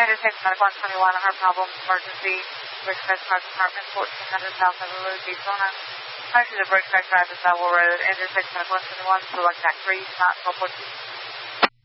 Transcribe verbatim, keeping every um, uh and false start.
Interstate Medical one twenty-one, heart problem, emergency, Bridge Crest Car Department, fourteen hundred South Ever Road, Daytona. Actually, the Bridge Crest Drive is Belleville Road, Interstate Medical one twenty-one, select Act three, not twelve fourteen.